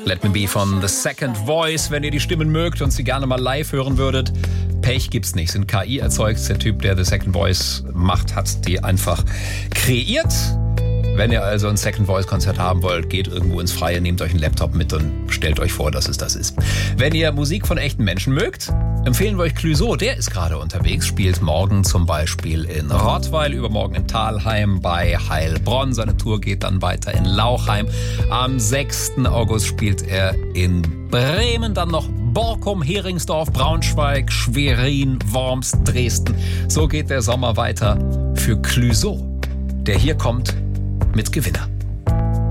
Let Me Be von The Second Voice, wenn ihr die Stimmen mögt und sie gerne mal live hören würdet. Pech gibt's nicht, sind KI erzeugt. Der Typ, der The Second Voice macht, hat die einfach kreiert. Wenn ihr also ein Second Voice Konzert haben wollt, geht irgendwo ins Freie, nehmt euch einen Laptop mit und stellt euch vor, dass es das ist. Wenn ihr Musik von echten Menschen mögt, empfehlen wir euch Clouseau. Der ist gerade unterwegs, spielt morgen zum Beispiel in Rottweil, übermorgen in Thalheim bei Heilbronn. Seine Tour geht dann weiter in Lauchheim. Am 6. August spielt er in Bremen, dann noch Borkum, Heringsdorf, Braunschweig, Schwerin, Worms, Dresden. So geht der Sommer weiter für Clouseau, der hier kommt mit Gewinner.